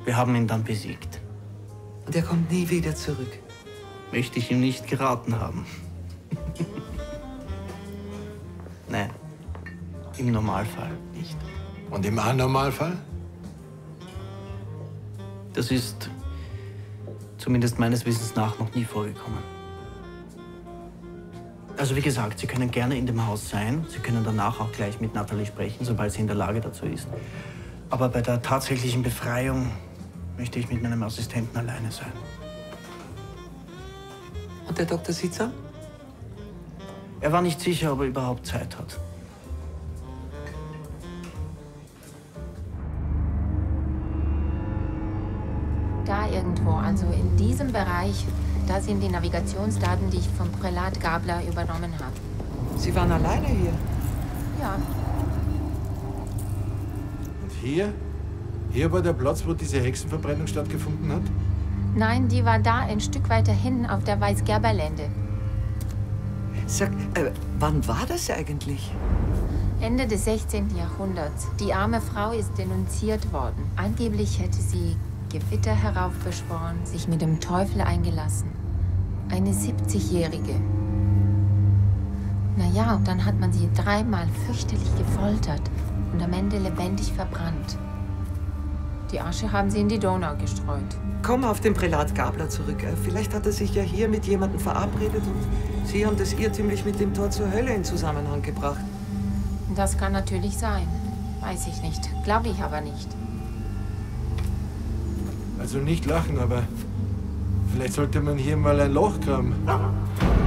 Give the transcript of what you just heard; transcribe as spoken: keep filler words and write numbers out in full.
Wir haben ihn dann besiegt. Und er kommt nie wieder zurück? Möchte ich ihm nicht geraten haben. Nein, im Normalfall nicht. Und im Anormalfall? Das ist zumindest meines Wissens nach noch nie vorgekommen. Also wie gesagt, Sie können gerne in dem Haus sein. Sie können danach auch gleich mit Natalie sprechen, sobald sie in der Lage dazu ist. Aber bei der tatsächlichen Befreiung möchte ich mit meinem Assistenten alleine sein. Und der Doktor Sitzer? Er war nicht sicher, ob er überhaupt Zeit hat. Da irgendwo, also in diesem Bereich, da sind die Navigationsdaten, die ich vom Prälat Gabler übernommen habe. Sie waren alleine hier? Ja. Und hier? Hier war der Platz, wo diese Hexenverbrennung stattgefunden hat? Nein, die war da ein Stück weiter hin auf der Weißgerberlände. Sag, äh, wann war das eigentlich? Ende des sechzehnten Jahrhunderts. Die arme Frau ist denunziert worden. Angeblich hätte sie Gewitter heraufbeschworen, sich mit dem Teufel eingelassen. Eine siebzigjährige. Naja, und dann hat man sie dreimal fürchterlich gefoltert und am Ende lebendig verbrannt. Die Asche haben sie in die Donau gestreut. Komm auf den Prälat Gabler zurück. Vielleicht hat er sich ja hier mit jemandem verabredet und Sie haben das irrtümlich mit dem Tor zur Hölle in Zusammenhang gebracht. Das kann natürlich sein. Weiß ich nicht. Glaube ich aber nicht. Also nicht lachen, aber vielleicht sollte man hier mal ein Loch graben.